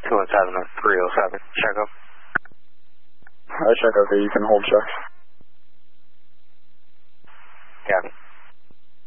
217 307, check up. Check, okay, you can hold check.